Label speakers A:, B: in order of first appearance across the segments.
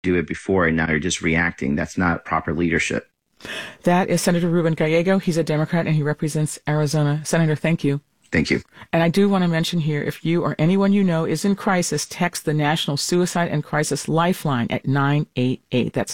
A: do it before and now you're just reacting. That's not proper leadership.
B: That is Senator Ruben Gallego. He's a Democrat and he represents Arizona. Senator, thank you.
A: Thank you.
B: And I do want to mention here, if you or anyone you know is in crisis, text the National Suicide and Crisis Lifeline at 988. That's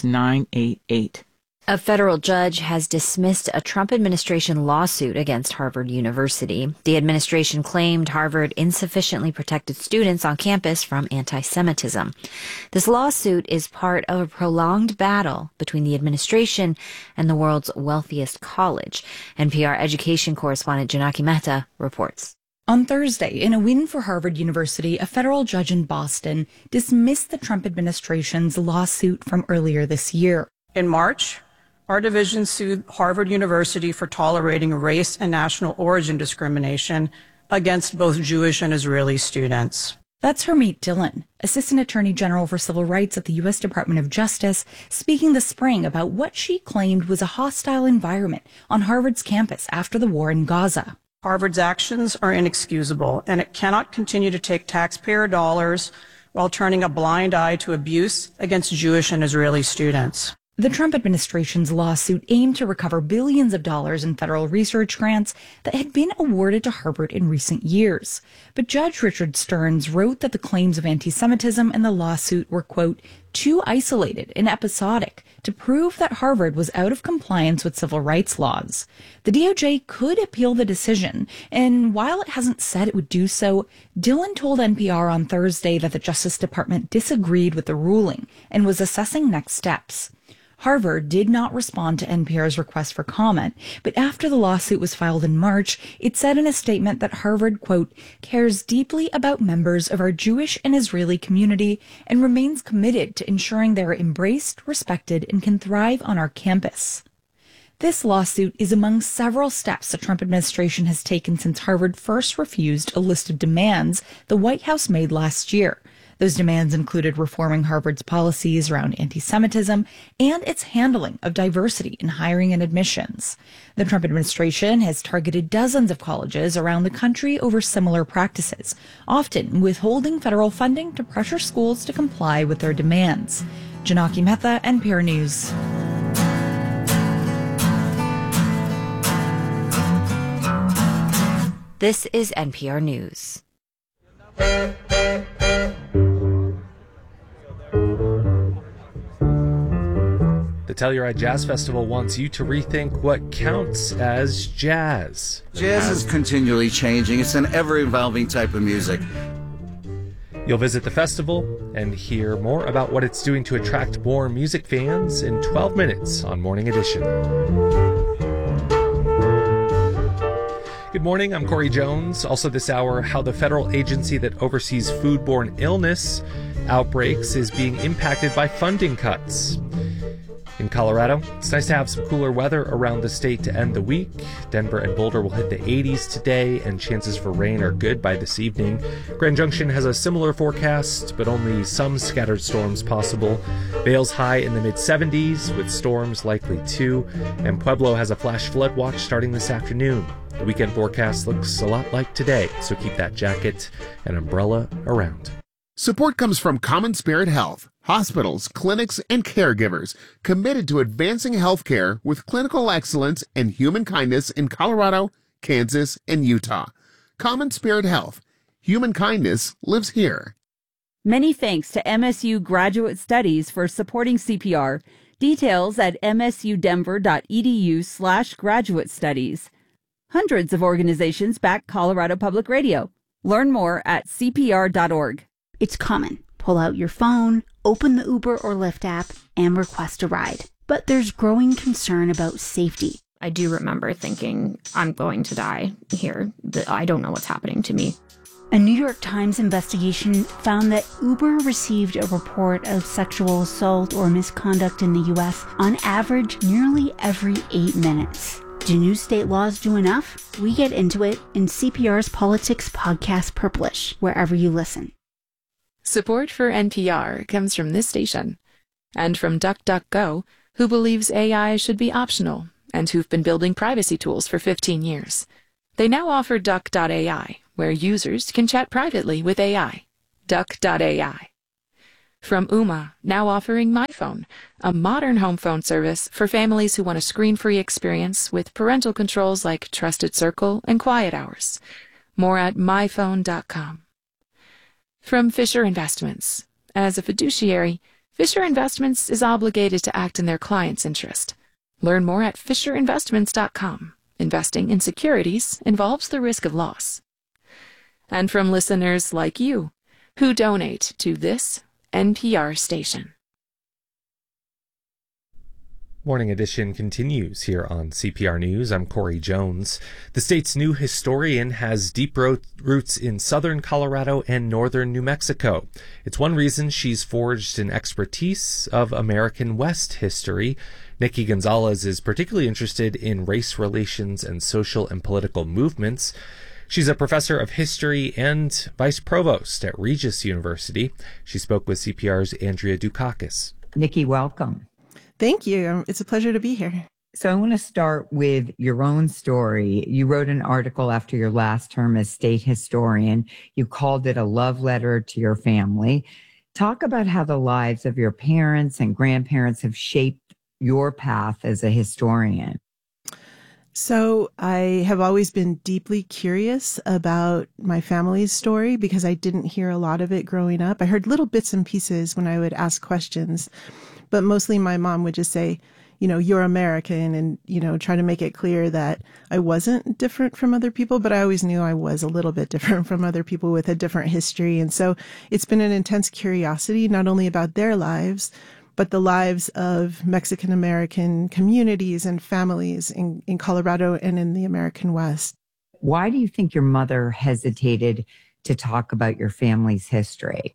B: 988.
C: A federal judge has dismissed a Trump administration lawsuit against Harvard University. The administration claimed Harvard insufficiently protected students on campus from anti-Semitism. This lawsuit is part of a prolonged battle between the administration and the world's wealthiest college. NPR education correspondent Janaki Mehta reports.
D: On Thursday, in a win for Harvard University, a federal judge in Boston dismissed the Trump administration's lawsuit from earlier this year.
E: In March, our division sued Harvard University for tolerating race and national origin discrimination against both Jewish and Israeli students.
D: That's Harmeet Dillon, Assistant Attorney General for Civil Rights at the U.S. Department of Justice, speaking this spring about what she claimed was a hostile environment on Harvard's campus after the war in Gaza.
E: Harvard's actions are inexcusable, and it cannot continue to take taxpayer dollars while turning a blind eye to abuse against Jewish and Israeli students.
D: The Trump administration's lawsuit aimed to recover billions of dollars in federal research grants that had been awarded to Harvard in recent years. But Judge Richard Stearns wrote that the claims of anti-Semitism in the lawsuit were, quote, too isolated and episodic to prove that Harvard was out of compliance with civil rights laws. The DOJ could appeal the decision, and while it hasn't said it would do so, Dillon told NPR on Thursday that the Justice Department disagreed with the ruling and was assessing next steps. Harvard did not respond to NPR's request for comment, but after the lawsuit was filed in March, it said in a statement that Harvard, quote, cares deeply about members of our Jewish and Israeli community and remains committed to ensuring they are embraced, respected, and can thrive on our campus. This lawsuit is among several steps the Trump administration has taken since Harvard first refused a list of demands the White House made last year. Those demands included reforming Harvard's policies around anti-Semitism and its handling of diversity in hiring and admissions. The Trump administration has targeted dozens of colleges around the country over similar practices, often withholding federal funding to pressure schools to comply with their demands. Janaki Mehta, NPR News.
C: This is NPR News.
F: The Telluride Jazz Festival wants you to rethink what counts as jazz.
G: Jazz is continually changing. It's an ever-evolving type of music.
F: You'll visit the festival and hear more about what it's doing to attract more music fans in 12 minutes on Morning Edition. Good morning, I'm Corey Jones. Also this hour, how the federal agency that oversees foodborne illness outbreaks is being impacted by funding cuts. In Colorado, it's nice to have some cooler weather around the state to end the week. Denver and Boulder will hit the 80s today, and chances for rain are good by this evening. Grand Junction has a similar forecast, but only some scattered storms possible. Vail's high in the mid-70s, with storms likely too, and Pueblo has a flash flood watch starting this afternoon. The weekend forecast looks a lot like today, so keep that jacket and umbrella around.
H: Support comes from Common Spirit Health, hospitals, clinics, and caregivers committed to advancing healthcare with clinical excellence and human kindness in Colorado, Kansas, and Utah. Common Spirit Health. Human kindness lives here.
I: Many thanks to MSU Graduate Studies for supporting CPR. Details at msudenver.edu/graduate studies. Hundreds of organizations back Colorado Public Radio. Learn more at cpr.org.
J: It's common. Pull out your phone, open the Uber or Lyft app, and request a ride. But there's growing concern about safety.
K: I do remember thinking, I'm going to die here. I don't know what's happening to me.
J: A New York Times investigation found that Uber received a report of sexual assault or misconduct in the U.S. on average nearly every 8 minutes. Do new state laws do enough? We get into it in CPR's Politics podcast Purplish, wherever you listen.
L: Support for NPR comes from this station and from DuckDuckGo, who believes AI should be optional and who've been building privacy tools for 15 years. They now offer Duck.ai, where users can chat privately with AI. Duck.ai. From Ooma, now offering MyPhone, a modern home phone service for families who want a screen-free experience with parental controls like Trusted Circle and Quiet Hours. More at myphone.com. From Fisher Investments. As a fiduciary, Fisher Investments is obligated to act in their client's interest. Learn more at fisherinvestments.com. Investing in securities involves the risk of loss. And from listeners like you, who donate to this NPR station.
F: Morning Edition continues here on CPR News. I'm Corey Jones. The state's new historian has deep roots in southern Colorado and northern New Mexico. It's one reason she's forged an expertise of American West history. Nikki Gonzalez is particularly interested in race relations and social and political movements. She's a professor of history and vice provost at Regis University. She spoke with CPR's Andrea Dukakis.
M: Nikki, welcome.
N: Thank you. It's a pleasure to be here.
M: So I want to start with your own story. You wrote an article after your last term as state historian. You called it a love letter to your family. Talk about how the lives of your parents and grandparents have shaped your path as a historian.
N: So I have always been deeply curious about my family's story because I didn't hear a lot of it growing up. I heard little bits and pieces when I would ask questions, but mostly my mom would just say, you're American, and, try to make it clear that I wasn't different from other people, but I always knew I was a little bit different from other people with a different history. And so it's been an intense curiosity, not only about their lives, but the lives of Mexican American communities and families in Colorado and in the American West.
M: Why do you think your mother hesitated to talk about your family's history?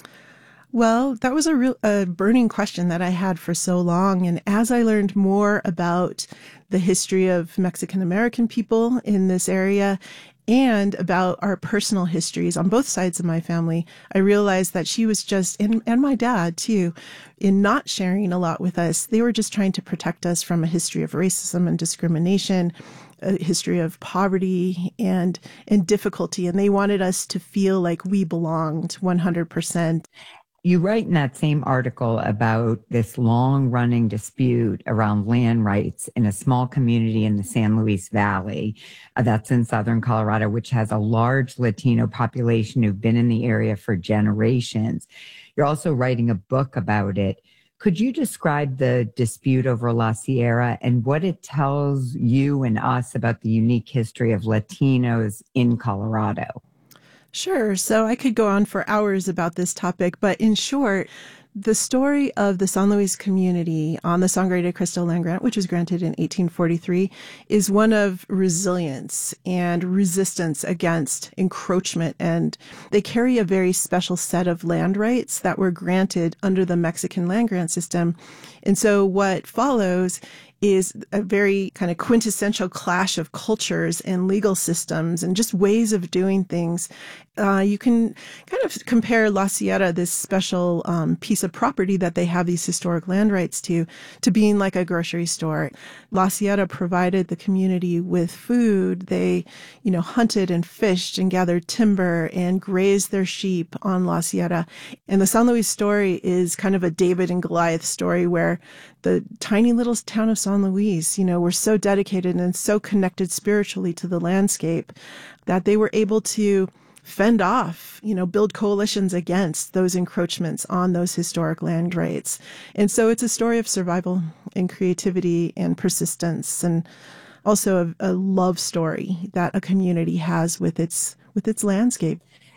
N: Well, that was a burning question that I had for so long. And as I learned more about the history of Mexican American people in this area and about our personal histories on both sides of my family, I realized that she was just, and my dad too, in not sharing a lot with us. They were just trying to protect us from a history of racism and discrimination, a history of poverty and difficulty. And they wanted us to feel like we belonged 100%.
M: You write in that same article about this long-running dispute around land rights in a small community in the San Luis Valley that's in southern Colorado, which has a large Latino population who've been in the area for generations. You're also writing a book about it. Could you describe the dispute over La Sierra and what it tells you and us about the unique history of Latinos in Colorado?
N: Sure. So I could go on for hours about this topic, but in short, the story of the San Luis community on the Sangre de Cristo land grant, which was granted in 1843, is one of resilience and resistance against encroachment. And they carry a very special set of land rights that were granted under the Mexican land grant system. And so what follows is a very kind of quintessential clash of cultures and legal systems and just ways of doing things. You can kind of compare La Sierra, this special piece of property that they have these historic land rights to being like a grocery store. La Sierra provided the community with food. They, hunted and fished and gathered timber and grazed their sheep on La Sierra. And the San Luis story is kind of a David and Goliath story where the tiny little town of San Luis, were so dedicated and so connected spiritually to the landscape that they were able to fend off, build coalitions against those encroachments on those historic land rights. And so it's a story of survival and creativity and persistence, and also a love story that a community has with its landscape.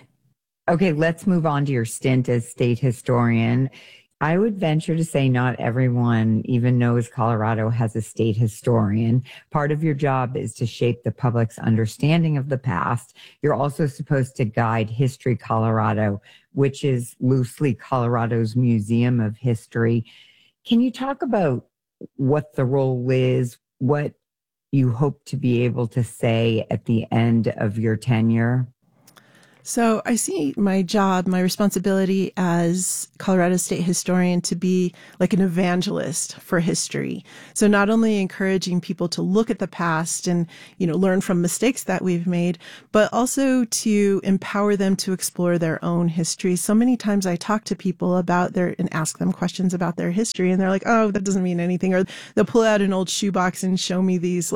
M: Okay, let's move on to your stint as state historian. I would venture to say not everyone even knows Colorado has a state historian. Part of your job is to shape the public's understanding of the past. You're also supposed to guide History Colorado, which is loosely Colorado's Museum of History. Can you talk about what the role is, what you hope to be able to say at the end of your tenure?
N: So I see my job, my responsibility as Colorado State historian to be like an evangelist for history. So not only encouraging people to look at the past and, learn from mistakes that we've made, but also to empower them to explore their own history. So many times I talk to people about and ask them questions about their history, and they're like, oh, that doesn't mean anything. Or they'll pull out an old shoebox and show me these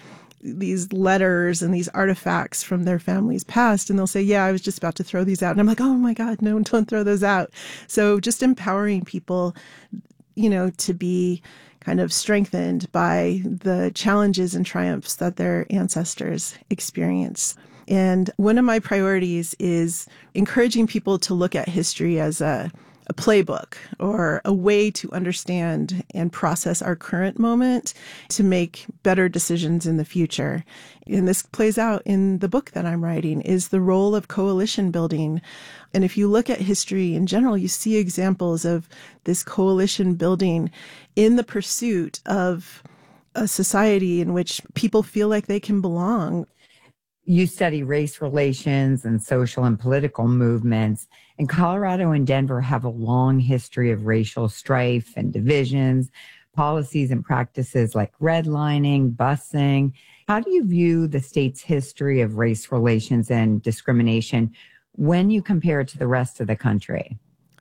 N: letters and these artifacts from their family's past. And they'll say, yeah, I was just about to throw these out. And I'm like, oh my God, no, don't throw those out. So just empowering people, to be kind of strengthened by the challenges and triumphs that their ancestors experience. And one of my priorities is encouraging people to look at history as a playbook or a way to understand and process our current moment to make better decisions in the future. And this plays out in the book that I'm writing, is the role of coalition building. And if you look at history in general, you see examples of this coalition building in the pursuit of a society in which people feel like they can belong.
M: You study race relations and social and political movements. And Colorado and Denver have a long history of racial strife and divisions, policies and practices like redlining, busing. How do you view the state's history of race relations and discrimination when you compare it to the rest of the country?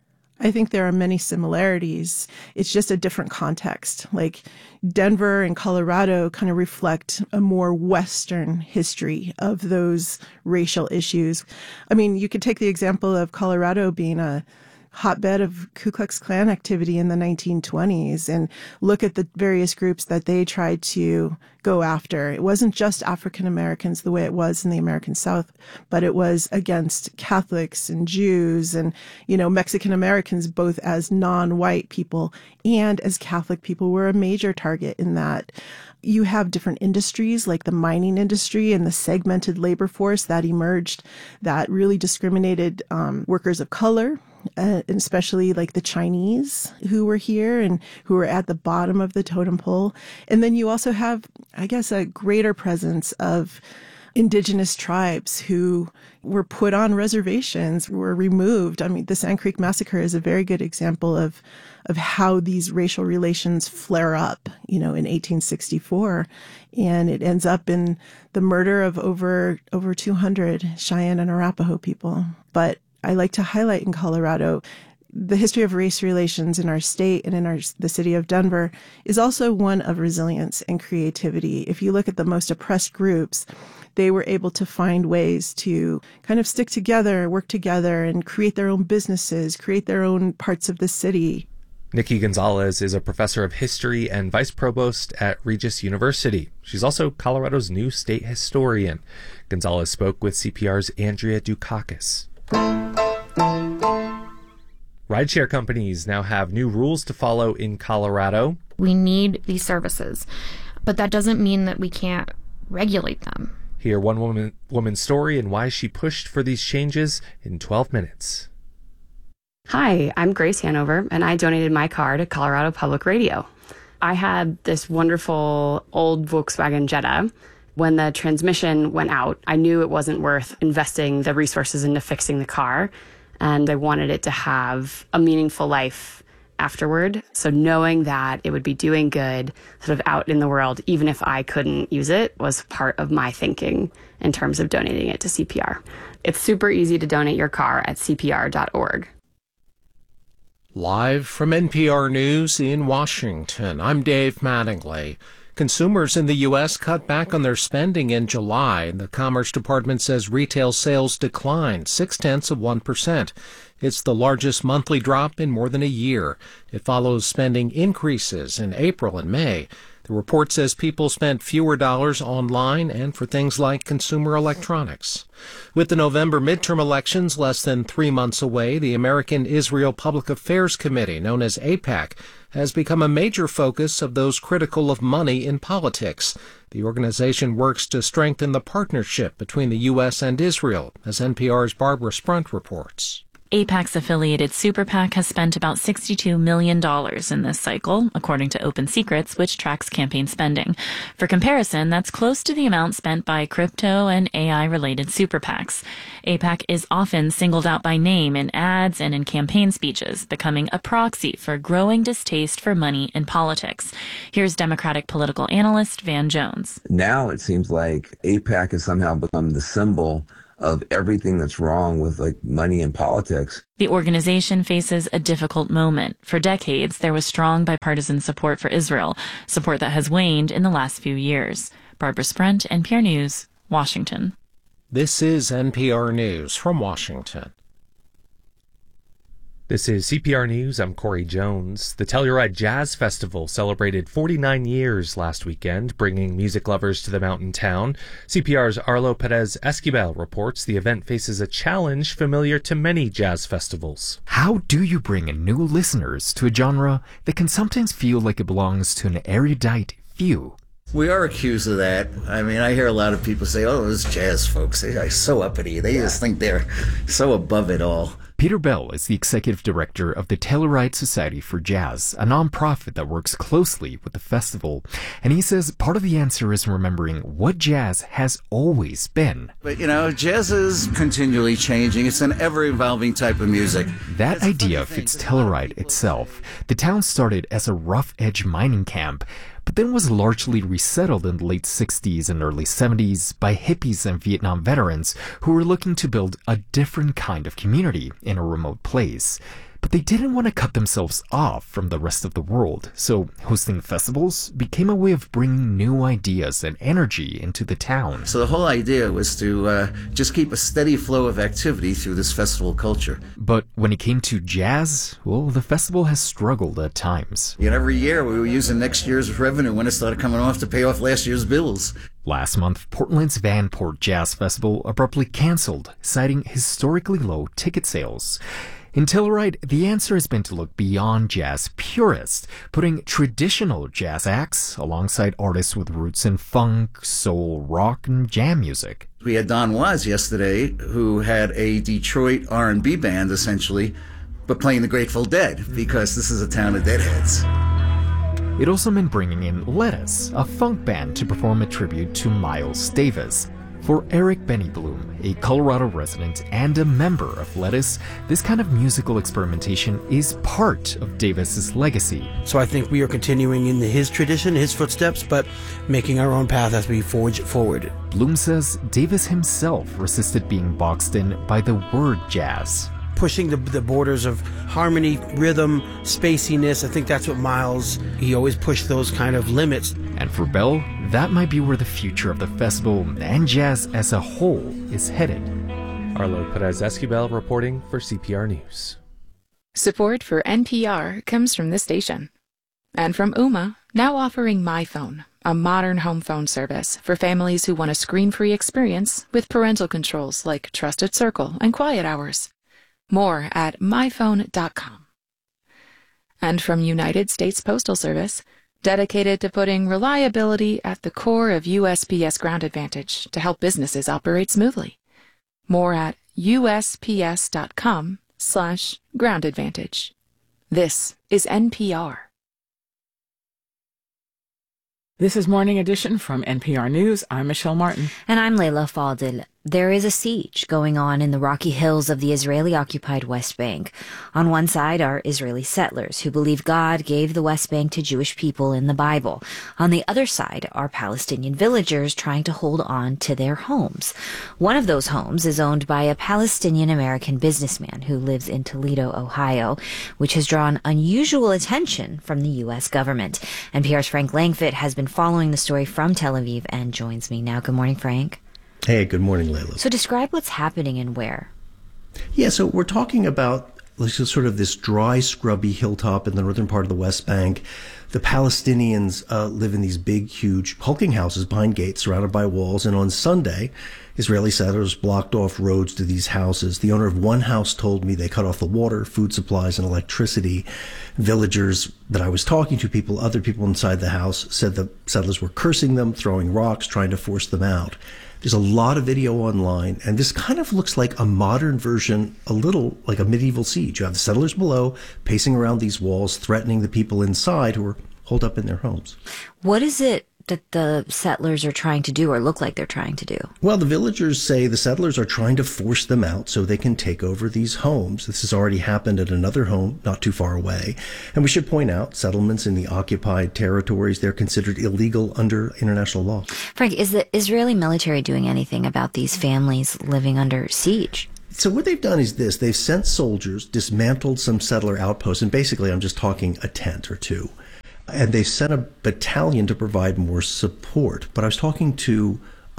N: I think there are many similarities. It's just a different context. Like Denver and Colorado kind of reflect a more Western history of those racial issues. I mean, you could take the example of Colorado being a hotbed of Ku Klux Klan activity in the 1920s and look at the various groups that they tried to go after. It wasn't just African Americans the way it was in the American South, but it was against Catholics and Jews and, Mexican Americans, both as non-white people and as Catholic people, were a major target in that. You have different industries like the mining industry and the segmented labor force that emerged that really discriminated workers of color. And especially like the Chinese who were here and who were at the bottom of the totem pole. And then you also have, I guess, a greater presence of indigenous tribes who were put on reservations, were removed. I mean, the Sand Creek Massacre is a very good example of how these racial relations flare up, in 1864. And it ends up in the murder of over 200 Cheyenne and Arapaho people. But I like to highlight in Colorado, the history of race relations in our state and in the city of Denver is also one of resilience and creativity. If you look at the most oppressed groups, they were able to find ways to kind of stick together, work together, and create their own businesses, create their own parts of the city.
F: Nikki Gonzalez is a professor of history and vice provost at Regis University. She's also Colorado's new state historian. Gonzalez spoke with CPR's Andrea Dukakis. Rideshare companies now have new rules to follow in Colorado.
K: We need these services, but that doesn't mean that we can't regulate them.
F: Hear one woman's story and why she pushed for these changes in 12 minutes.
O: Hi, I'm Grace Hanover, and I donated my car to Colorado Public Radio. I had this wonderful old Volkswagen Jetta. When the transmission went out, I knew it wasn't worth investing the resources into fixing the car, and I wanted it to have a meaningful life afterward. So knowing that it would be doing good sort of out in the world, even if I couldn't use it, was part of my thinking in terms of donating it to CPR. It's super easy to donate your car at cpr.org.
P: Live from NPR News in Washington, I'm Dave Mattingly. Consumers in the U.S. cut back on their spending in July. The Commerce Department says retail sales declined 0.6%. It's the largest monthly drop in more than a year. It follows spending increases in April and May. The report says people spent fewer dollars online and for things like consumer electronics. With the November midterm elections less than 3 months away, the American Israel Public Affairs Committee, known as AIPAC, has become a major focus of those critical of money in politics. The organization works to strengthen the partnership between the U.S. and Israel, as NPR's Barbara Sprunt reports.
Q: AIPAC's affiliated super PAC has spent about $62 million in this cycle, according to Open Secrets, which tracks campaign spending. For comparison, that's close to the amount spent by crypto and AI-related super PACs. AIPAC is often singled out by name in ads and in campaign speeches, becoming a proxy for growing distaste for money in politics. Here's Democratic political analyst Van Jones.
R: Now it seems like AIPAC has somehow become the symbol of everything that's wrong with money in politics.
Q: The organization faces a difficult moment. For decades, there was strong bipartisan support for Israel, support that has waned in the last few years. Barbara Sprent, NPR News, Washington.
P: This is NPR News from Washington.
F: This is CPR News. I'm Corey Jones. The Telluride Jazz Festival celebrated 49 years last weekend, bringing music lovers to the mountain town. CPR's Arlo Perez Esquivel reports the event faces a challenge familiar to many jazz festivals.
S: How do you bring in new listeners to a genre that can sometimes feel like it belongs to an erudite few?
G: We are accused of that. I mean, I hear a lot of people say, oh, those jazz folks, they are so uppity. They just think they're so above it all.
S: Peter Bell is the executive director of the Telluride Society for Jazz, a nonprofit that works closely with the festival. And he says part of the answer is remembering what jazz has always been.
G: But, jazz is continually changing. It's an ever-evolving type of music.
S: That idea fits Telluride itself. The town started as a rough-edge mining camp, but then was largely resettled in the late 60s and early 70s by hippies and Vietnam veterans who were looking to build a different kind of community in a remote place. But they didn't want to cut themselves off from the rest of the world, so hosting festivals became a way of bringing new ideas and energy into the town.
G: So the whole idea was to just keep a steady flow of activity through this festival culture.
S: But when it came to jazz, well, the festival has struggled at times.
G: Every year we were using next year's revenue when it started coming off to pay off last year's bills.
S: Last month, Portland's Vanport Jazz Festival abruptly canceled, citing historically low ticket sales. In Telluride, the answer has been to look beyond jazz purists, putting traditional jazz acts alongside artists with roots in funk, soul, rock, and jam music.
G: We had Don Was yesterday, who had a Detroit R&B band, essentially, but playing the Grateful Dead, because this is a town of deadheads.
S: It also meant bringing in Lettuce, a funk band, to perform a tribute to Miles Davis. For Eric Benny Bloom, a Colorado resident and a member of Lettuce, this kind of musical experimentation is part of Davis's legacy.
T: So I think we are continuing in his tradition, his footsteps, but making our own path as we forge forward.
S: Bloom says Davis himself resisted being boxed in by the word jazz.
T: Pushing the borders of harmony, rhythm, spaciness. I think that's what Miles, he always pushed those kind of limits.
S: And for Bell, that might be where the future of the festival and jazz as a whole is headed.
F: Arlo Perez Esquivel reporting for CPR News.
L: Support for NPR comes from this station. And from Ooma, now offering MyPhone, a modern home phone service for families who want a screen-free experience with parental controls like Trusted Circle and Quiet Hours. More at myphone.com. And from United States Postal Service, dedicated to putting reliability at the core of USPS Ground Advantage to help businesses operate smoothly. More at usps.com/Ground Advantage. This is NPR.
B: This is Morning Edition from NPR News. I'm Michelle Martin.
C: And I'm Leila Fadil. There is a siege going on in the rocky hills of the Israeli-occupied West Bank. On one side are Israeli settlers who believe God gave the West Bank to Jewish people in the Bible. On the other side are Palestinian villagers trying to hold on to their homes. One of those homes is owned by a Palestinian-American businessman who lives in Toledo, Ohio, which has drawn unusual attention from the U.S. government. NPR's Frank Langfitt has been following the story from Tel Aviv and joins me now. Good morning, Frank.
U: Hey, good morning, Leila.
C: So describe what's happening and where.
U: Yeah, so we're talking about sort of this dry, scrubby hilltop in the northern part of the West Bank. The Palestinians live in these big, huge, hulking houses behind gates surrounded by walls. And on Sunday, Israeli settlers blocked off roads to these houses. The owner of one house told me they cut off the water, food supplies, and electricity. Villagers that I was talking to, other people inside the house, said the settlers were cursing them, throwing rocks, trying to force them out. There's a lot of video online, and this kind of looks like a modern version, a little like a medieval siege. You have the settlers below pacing around these walls, threatening the people inside who are holed up in their homes.
C: What is it that the settlers are trying to do or look like they're trying to do?
U: Well, the villagers say the settlers are trying to force them out so they can take over these homes. This has already happened at another home not too far away. And we should point out, settlements in the occupied territories, they're considered illegal under international law.
C: Frank, is the Israeli military doing anything about these families living under siege?
U: So what they've done is this. They've sent soldiers, dismantled some settler outposts, and basically I'm just talking a tent or two. And they sent a battalion to provide more support. But I was talking to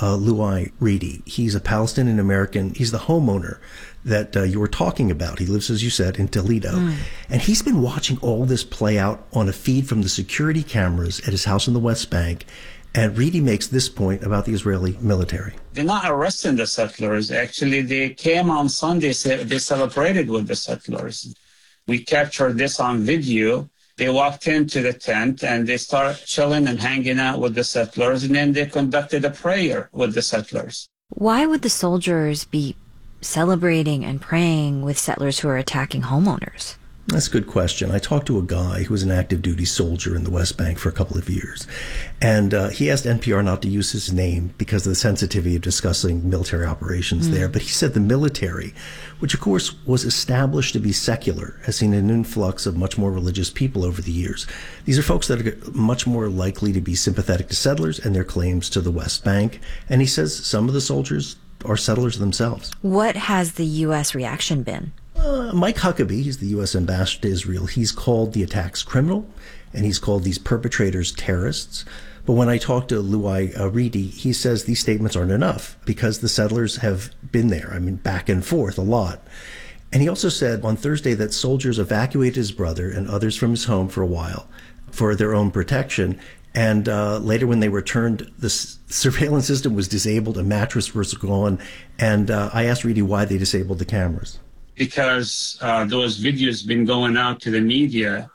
U: Louai Reedy. He's a Palestinian American. He's the homeowner that you were talking about. He lives, as you said, in Toledo. And he's been watching all this play out on a feed from the security cameras at his house in the West Bank. And Reedy makes this point about the Israeli military.
A: They're not arresting the settlers. Actually, they came on Sunday, they celebrated with the settlers. We captured this on video. They walked into the tent and they started chilling and hanging out with the settlers, and then they conducted a prayer with the settlers.
C: Why would the soldiers be celebrating and praying with settlers who are attacking homeowners?
U: That's a good question. I talked to a guy who was an active duty soldier in the West Bank for a couple of years. And he asked NPR not to use his name because of the sensitivity of discussing military operations there. But he said the military, which of course was established to be secular, has seen an influx of much more religious people over the years. These are folks that are much more likely to be sympathetic to settlers and their claims to the West Bank. And he says some of the soldiers are settlers themselves.
C: What has the U.S. reaction been?
U: Mike Huckabee, he's the U.S. ambassador to Israel, he's called the attacks criminal, and he's called these perpetrators terrorists. But when I talked to Louai Reedy, he says these statements aren't enough because the settlers have been there, back and forth a lot. And he also said on Thursday that soldiers evacuated his brother and others from his home for a while for their own protection. And later when they returned, the surveillance system was disabled, a mattress was gone. And I asked Reedy why they disabled the cameras.
A: Because those videos been going out to the media,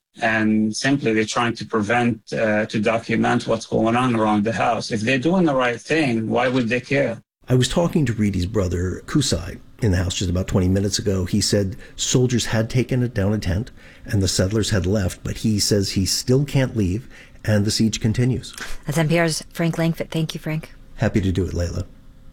A: and simply they're trying to prevent, to document what's going on around the house. If they're doing the right thing, why would they care?
U: I was talking to Reedy's brother, Kusai, in the house just about 20 minutes ago. He said soldiers had taken down a tent and the settlers had left, but he says he still can't leave and the siege continues.
C: That's NPR's Frank Langfitt. Thank you, Frank.
U: Happy to do it, Layla.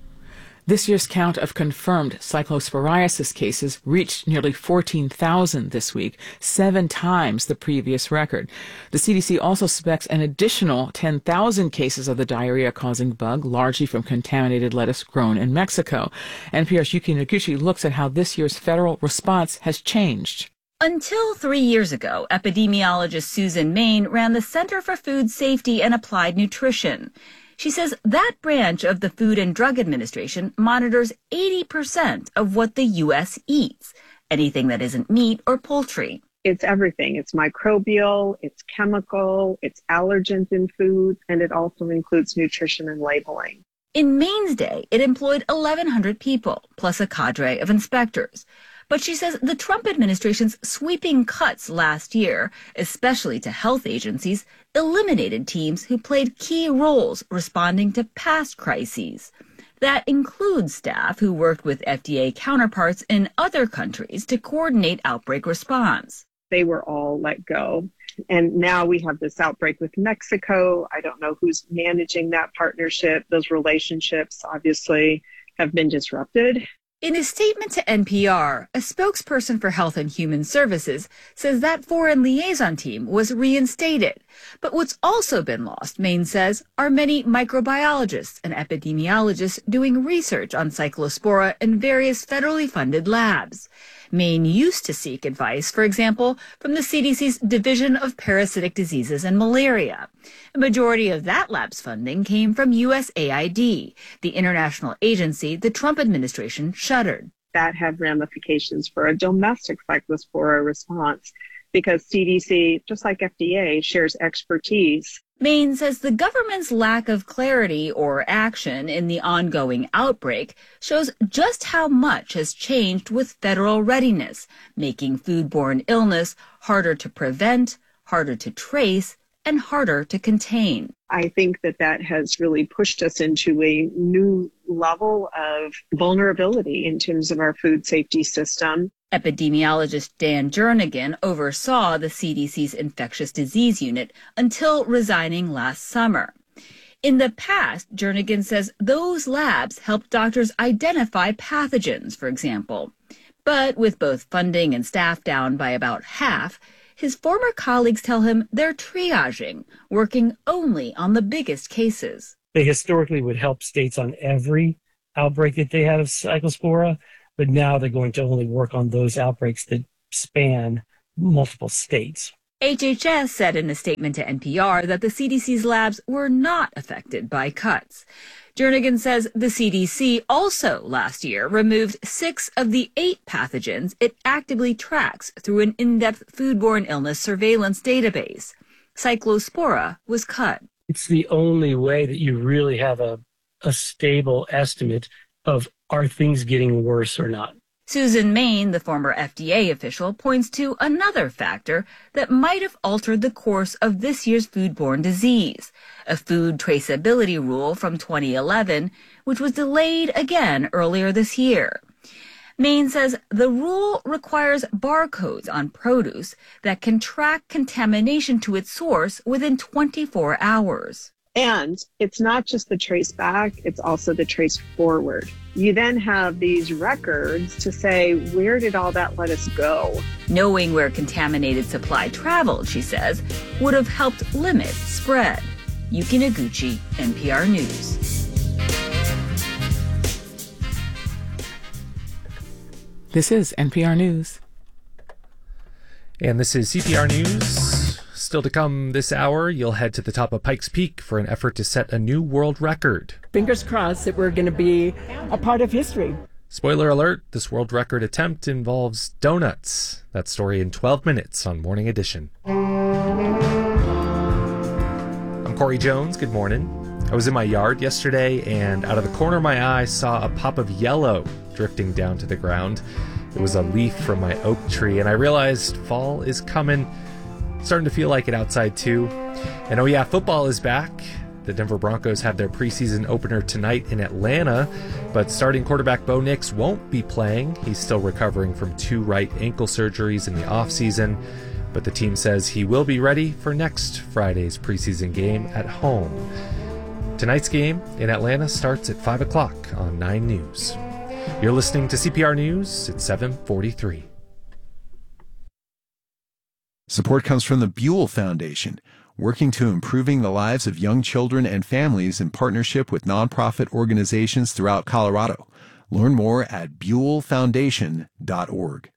B: This year's count of confirmed cyclosporiasis cases reached nearly 14,000 this week, 7 times the previous record. The CDC also suspects an additional 10,000 cases of the diarrhea-causing bug, largely from contaminated lettuce grown in Mexico. NPR's Yuki Noguchi looks at how this year's federal response has changed.
V: Until 3 years ago, epidemiologist Susan Main ran the Center for Food Safety and Applied Nutrition. She says that branch of the Food and Drug Administration monitors 80% of what the U.S. eats, anything that isn't meat or poultry.
W: It's everything. It's microbial, it's chemical, it's allergens in food, and it also includes nutrition and labeling.
V: In Maine's day, it employed 1,100 people, plus a cadre of inspectors. But she says the Trump administration's sweeping cuts last year, especially to health agencies, eliminated teams who played key roles responding to past crises. That includes staff who worked with FDA counterparts in other countries to coordinate outbreak response.
W: They were all let go. And now we have this outbreak with Mexico. I don't know who's managing that partnership. Those relationships obviously have been disrupted.
V: In a statement to NPR, a spokesperson for Health and Human Services says that foreign liaison team was reinstated. But what's also been lost, Main says, are many microbiologists and epidemiologists doing research on Cyclospora in various federally funded labs. Maine used to seek advice, for example, from the CDC's Division of Parasitic Diseases and Malaria. A majority of that lab's funding came from USAID, the international agency the Trump administration shuttered.
W: That had ramifications for a domestic Cyclospora response because CDC, just like FDA, shares expertise.
V: Maine says the government's lack of clarity or action in the ongoing outbreak shows just how much has changed with federal readiness, making foodborne illness harder to prevent, harder to trace, and harder to contain.
W: I think that has really pushed us into a new level of vulnerability in terms of our food safety system.
V: Epidemiologist Dan Jernigan oversaw the CDC's infectious disease unit until resigning last summer. In the past, Jernigan says those labs helped doctors identify pathogens, for example. But with both funding and staff down by about half, his former colleagues tell him they're triaging, working only on the biggest cases.
D: They historically would help states on every outbreak that they had of Cyclospora, but now they're going to only work on those outbreaks that span multiple states.
V: HHS said in a statement to NPR that the CDC's labs were not affected by cuts. Jernigan says the CDC also last year removed 6 of the 8 pathogens it actively tracks through an in-depth foodborne illness surveillance database. Cyclospora was cut.
D: It's the only way that you really have a stable estimate of are things getting worse or not.
V: Susan Main, the former FDA official, points to another factor that might have altered the course of this year's foodborne disease, a food traceability rule from 2011, which was delayed again earlier this year. Main says the rule requires barcodes on produce that can track contamination to its source within 24 hours.
W: And it's not just the trace back, it's also the trace forward. You then have these records to say, where did all that lettuce go?
V: Knowing where contaminated supply traveled, she says, would have helped limit spread. Yuki Noguchi, NPR News.
B: This is NPR News.
F: And this is CPR News. Still to come this hour, you'll head to the top of Pikes Peak for an effort to set a new world record.
E: Fingers crossed that we're going to be a part of history.
F: Spoiler alert, this world record attempt involves donuts. That story in 12 minutes on Morning Edition. I'm Corey Jones. Good morning. I was in my yard yesterday and out of the corner of my eye saw a pop of yellow drifting down to the ground. It was a leaf from my oak tree and I realized fall is coming. Starting to feel like it outside too. And oh yeah, football is back. The Denver Broncos have their preseason opener tonight in Atlanta, but starting quarterback Bo Nix won't be playing. He's still recovering from 2 right ankle surgeries in the offseason, but the team says he will be ready for next Friday's preseason game at home. Tonight's game in Atlanta starts at 5 o'clock on 9 News. You're listening to CPR News at 7:43.
H: Support comes from the Buell Foundation, working to improving the lives of young children and families in partnership with nonprofit organizations throughout Colorado. Learn more at buellfoundation.org.